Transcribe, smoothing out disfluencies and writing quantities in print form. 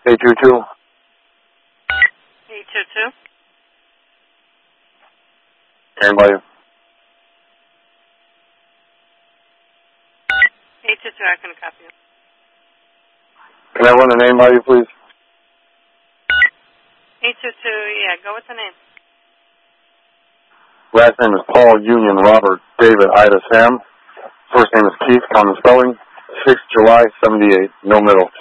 822. 822. Stand by you. 822, I can copy you. Can I run the name by you, please? 822, yeah, go with the name. Last name is Paul, Union, Robert, David, Ida, Sam. First name is Keith, common spelling. 6 July 78, no middle.